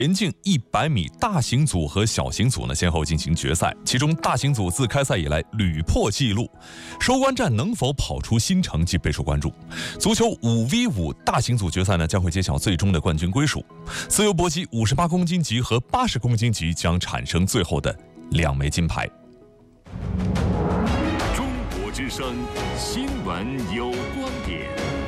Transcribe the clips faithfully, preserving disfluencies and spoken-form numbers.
田径一百米大型组和小型组呢先后进行决赛，其中大型组自开赛以来屡破纪录，收官战能否跑出新成绩备受关注。足球五 V 五大型组决赛呢将会揭晓最终的冠军归属，自由搏击五十八公斤级和八十公斤级将产生最后的两枚金牌。 中国之声新闻有观点。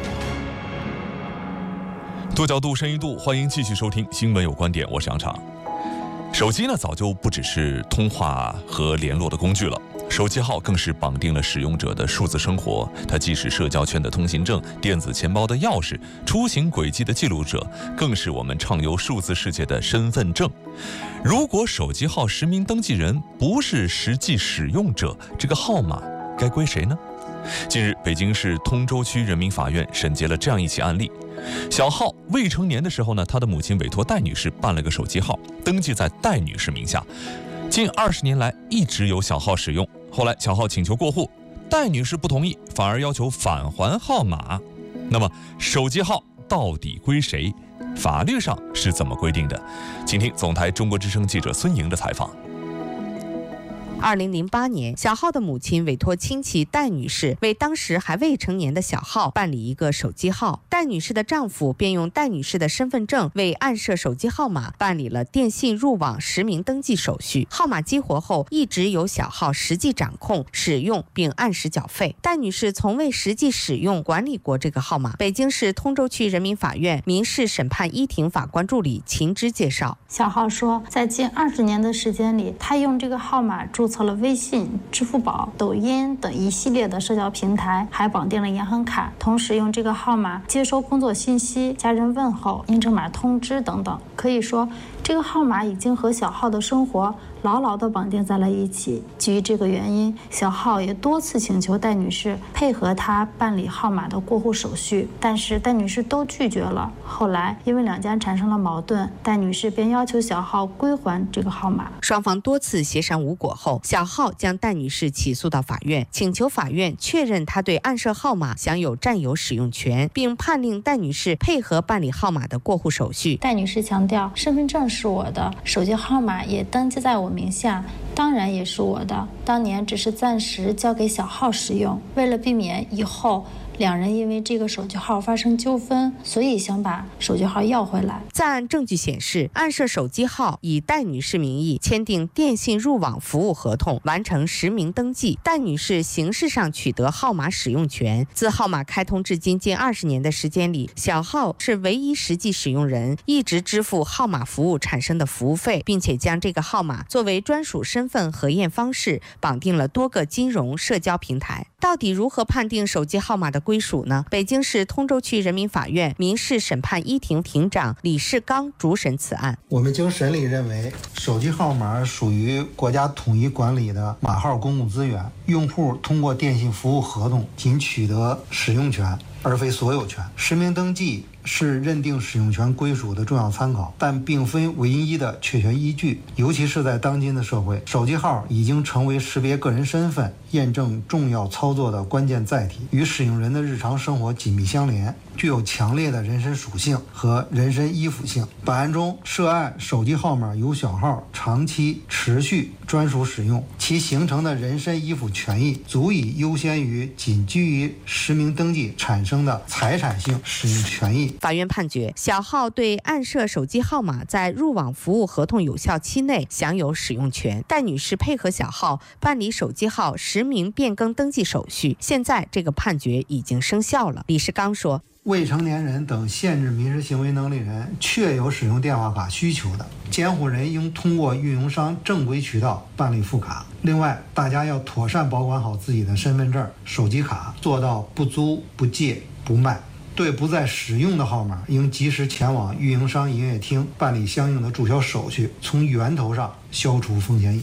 多角度深一度，欢迎继续收听新闻有观点，我是杨畅。手机呢早就不只是通话和联络的工具了，手机号更是绑定了使用者的数字生活，它既是社交圈的通行证、电子钱包的钥匙、出行轨迹的记录者，更是我们畅游数字世界的身份证。如果手机号实名登记人不是实际使用者，这个号码该归谁呢？近日，北京市通州区人民法院审结了这样一起案例。小浩未成年的时候呢，他的母亲委托戴女士办了个手机号，登记在戴女士名下。近二十年来一直由小浩使用，后来小浩请求过户，戴女士不同意，反而要求返还号码。那么手机号到底归谁？法律上是怎么规定的？请听总台中国之声记者孙莹的采访。 二零零八年，小浩的母亲委托亲戚戴女士为当时还未成年的小浩办理一个手机号，戴女士的丈夫便用戴女士的身份证为暗设手机号码办理了电信入网实名登记手续。号码激活后，一直由小浩实际掌控、使用并按时缴费。戴女士从未实际使用、管理过这个号码。北京市通州区人民法院民事审判一庭法官助理秦芝介绍， 小浩说，在近二十年的时间里，他用这个号码注册了微信、支付宝、抖音等一系列的社交平台，还绑定了银行卡，同时用这个号码接收工作信息、家人问候、应征码通知等等。可以说，这个号码已经和小浩的生活牢牢地绑定在了一起。基于这个原因，小浩也多次请求戴女士配合他办理号码的过户手续，但是戴女士都拒绝了。后来因为两家产生了矛盾，戴女士便要求小浩归还这个号码。 双方多次协商无果后，小浩将戴女士起诉到法院，请求法院确认他对暗设号码享有占有使用权，并判令戴女士配合办理号码的过户手续。 戴女士强调，身份证是我的，手机号码也登记在我名下，当然也是我的，当年只是暂时交给小浩使用，为了避免以后两人因为这个手机号发生纠纷，所以想把手机号要回来。 在案证据显示，暗设手机号以戴女士名义签订电信入网服务合同，完成实名登记，戴女士形式上取得号码使用权。自号码开通至今近二十年的时间里，小浩是唯一实际使用人，一直支付号码服务产生的服务费，并且将这个号码作为专属身份核验方式绑定了多个金融社交平台。到底如何判定手机号码的归属呢？北京市通州区人民法院民事审判一庭庭长李世刚主审此案。 我们经审理认为，手机号码属于国家统一管理的码号公共资源，用户通过电信服务合同仅取得使用权，而非所有权。实名登记是认定使用权归属的重要参考，但并非唯一的确权依据。尤其是在当今的社会，手机号已经成为识别个人身份、验证重要操作的关键载体，与使用人的日常生活紧密相连，具有强烈的人身属性和人身依附性。本案中，涉案手机号码由小号长期持续专属使用，其形成的人身依附权益足以优先于仅基于实名登记产生的财产性使用权益。 法院判决，小浩对暗设手机号码在入网服务合同有效期内享有使用权。戴女士配合小浩办理手机号实名变更登记手续，现在这个判决已经生效了。李世刚说， 未成年人等限制民事行为能力人确有使用电话卡需求的，监护人应通过运营商正规渠道办理复卡。另外，大家要妥善保管好自己的身份证、手机卡，做到不租、不借、不卖。对不再使用的号码，应及时前往运营商营业厅办理相应的注销手续，从源头上消除风险隐患。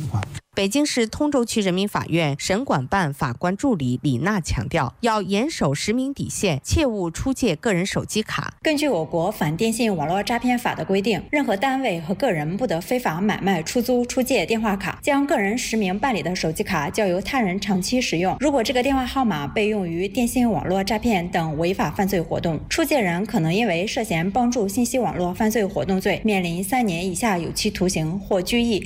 北京市通州区人民法院审管办法官助理李娜强调，要严守实名底线，切勿出借个人手机卡。 根据我国反电信网络诈骗法的规定，任何单位和个人不得非法买卖、出租、出借电话卡，将个人实名办理的手机卡交由他人长期使用。如果这个电话号码被用于电信网络诈骗等违法犯罪活动，出借人可能因为涉嫌帮助信息网络犯罪活动罪，面临三年以下有期徒刑或拘役